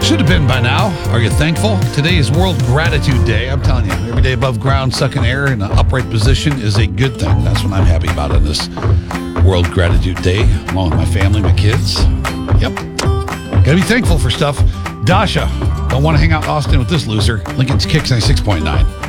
Should have been by now. Are you thankful? Today is World Gratitude Day. I'm telling you, every day above ground, sucking air in an upright position is a good thing. That's what I'm happy about on this World Gratitude Day, along with my family, my kids. Yep. Gotta be thankful for stuff. Dasha, don't want to hang out in Austin with this loser. Lincoln's Kicks 96.9.